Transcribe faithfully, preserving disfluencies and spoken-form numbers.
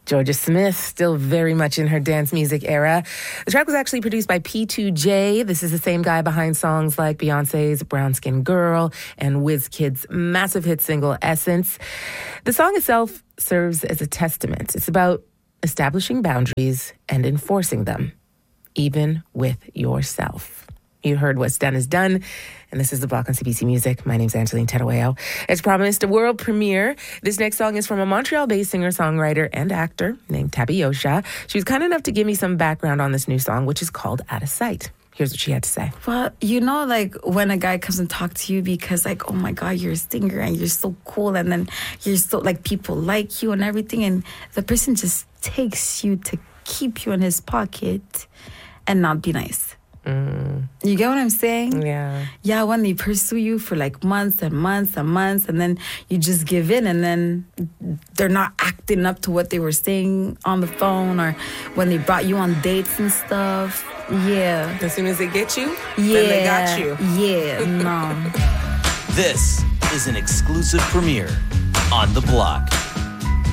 Georgia Smith, still very much in her dance music era. The track was actually produced by P two J. This is the same guy behind songs like Beyonce's Brown Skin Girl and WizKid's massive hit single, Essence. The song itself serves as a testament. It's about establishing boundaries and enforcing them, even with yourself. You heard What's Done is Done, and this is The Block on C B C Music. My name's Angeline Terueo. As promised, a world premiere. This next song is from a Montreal-based singer-songwriter and actor named Tabiosha. She was kind enough to give me some background on this new song, which is called Out of Sight. Here's what she had to say. Well, you know, like, when a guy comes and talks to you because, like, oh, my God, you're a singer and you're so cool, and then you're so, like, people like you and everything, and the person just takes you to keep you in his pocket and not be nice. Mm. You get what I'm saying? Yeah. Yeah, when they pursue you for like months and months and months, and then you just give in, and then they're not acting up to what they were saying on the phone, or when they brought you on dates and stuff. Yeah. As soon as they get you, yeah. then they got you. Yeah, no. This is an exclusive premiere on The Block.